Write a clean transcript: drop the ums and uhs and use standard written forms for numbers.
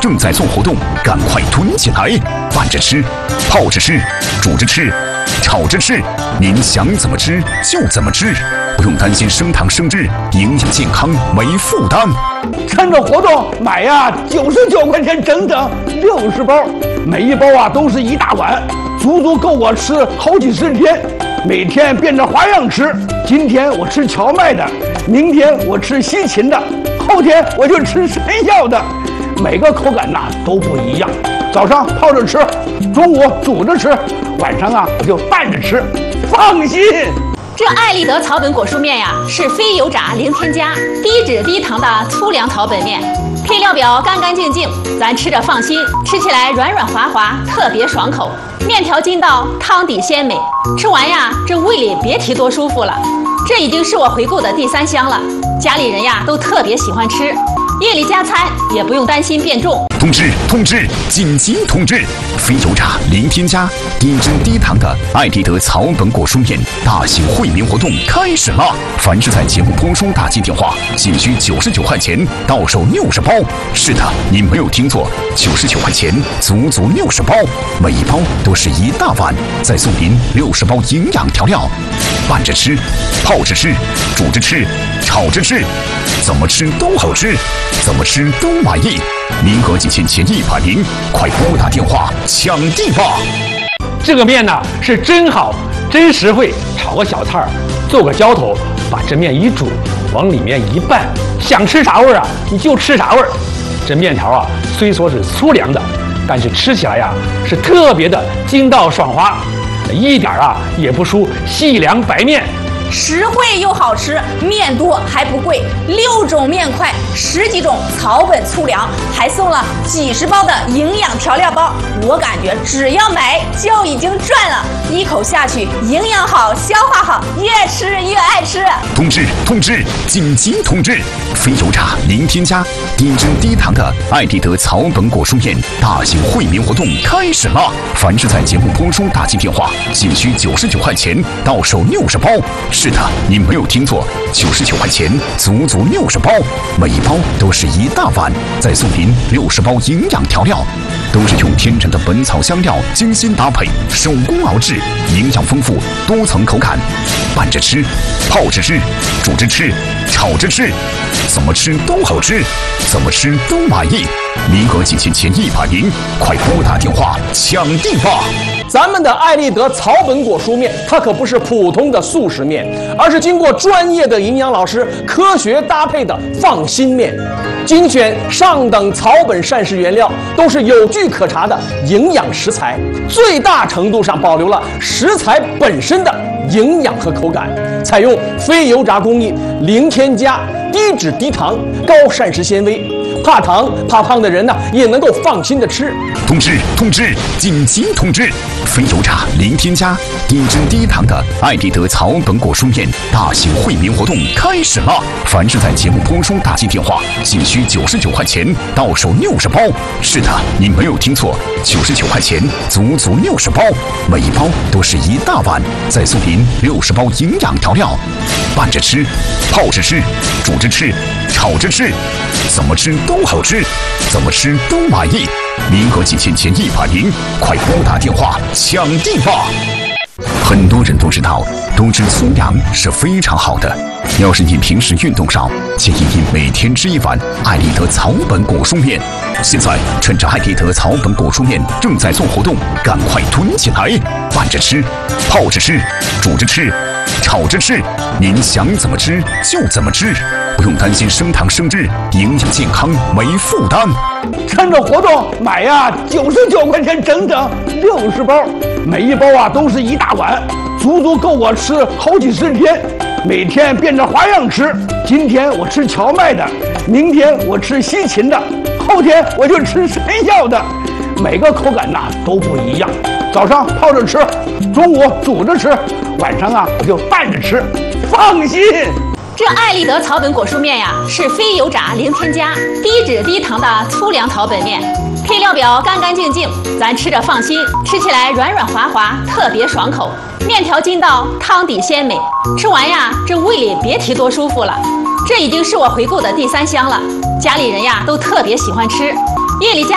正在做活动，赶快囤起来，拌着吃，泡着吃，煮着吃，炒着吃，您想怎么吃就怎么吃，不用担心升糖升脂，营养健康没负担。 趁着活动买呀，99块钱整整60包，每一包啊都是一大碗，足足够我吃好几十天。每天变着花样吃，今天我吃荞麦的，明天我吃西芹的，后天我就吃山药的，每个口感呐都不一样。早上泡着吃，中午煮着吃，晚上啊我就拌着吃，放心。 这爱立德草本果蔬面呀，是非油炸零添加、低脂低糖的粗粮草本面，配料表干干净净，咱吃着放心，吃起来软软滑滑，特别爽口。面条筋道，汤底鲜美，吃完呀，这胃里别提多舒服了。这已经是我回购的第3箱了，家里人呀都特别喜欢吃，夜里加餐也不用担心变重。 通知！紧急通知！非油炸零添加、低脂低糖的爱立德草本果蔬面大型惠民活动开始了！凡是在节目播出打进电话，仅需99块钱，到手60包。是的，你没有听错，99块钱，足足60包，每一包都是一大碗，再送您60包营养调料，拌着吃，泡着吃，煮着吃，炒着吃，怎么吃都好吃，怎么吃都满意。名额仅限前100名，快拨打电话抢地吧！ 这个面呢是真好，真实惠，炒个小菜儿，做个浇头，把这面一煮，往里面一拌，想吃啥味儿啊你就吃啥味儿。这面条啊虽说是粗粮的，但是吃起来呀是特别的筋道爽滑，一点啊也不输细粮白面。 实惠又好吃，面多还不贵，6种面块，10几种草本粗粮，还送了几十包的营养调料包。我感觉只要买就已经赚了，一口下去，营养好，消化好，越吃越爱吃。 通知！紧急通知！非油炸零添加、低脂低糖的爱立德草本果蔬面大型惠民活动开始了！凡是在节目播出打进电话，仅需99块钱，到手60包。是的，你没有听错，99块钱，足足60包，每一包都是一大碗，再送您60包营养调料，都是用天然的本草香料精心搭配，手工熬制，营养丰富，多层口感，拌着吃，泡着吃，煮着吃，炒着吃，怎么吃都好吃，怎么吃都满意。名额仅限前100名，快拨打电话抢地吧！ 咱们的爱立德草本果蔬面，它可不是普通的速食面，而是经过专业的营养老师科学搭配的放心面，精选上等草本膳食原料，都是有据可查的营养食材，最大程度上保留了食材本身的营养和口感，采用非油炸工艺，零添加、低脂低糖、高膳食纤维，怕糖怕胖的人呢也能够放心的吃。 通知！紧急通知！非油炸零添加、低脂低糖的爱立德草本果蔬面大型惠民活动开始了！凡是在节目播出打进电话，仅需99块钱，到手60包。是的，你没有听错，99块钱，足足60包，每一包都是一大碗，再送您60包营养调料，拌着吃，泡着吃，煮着吃，炒着吃，怎么吃都好吃，怎么吃都满意。名额仅限前100名，快拨打电话抢地吧！很多人都知道，多吃粗粮是非常好的。要是你平时运动少，建议你每天吃1碗爱立德草本果蔬面。现在趁着爱立德草本果蔬面正在做活动，赶快囤起来，拌着吃，泡着吃，煮着吃，炒着吃，您想怎么吃就怎么吃，不用担心升糖升脂，营养健康没负担。 趁着活动买呀，99块钱整整60包，每一包啊都是一大碗，足足够我吃好几十天。每天变着花样吃，今天我吃荞麦的，明天我吃西芹的，后天我就吃山药的，每个口感呐都不一样。早上泡着吃，中午煮着吃，晚上啊我就拌着吃，放心。 这爱立德草本果蔬面呀，是非油炸零添加、低脂低糖的粗粮草本面，配料表干干净净，咱吃着放心，吃起来软软滑滑，特别爽口。面条筋道，汤底鲜美，吃完呀，这胃里别提多舒服了。这已经是我回购的第3箱了，家里人呀都特别喜欢吃，夜里加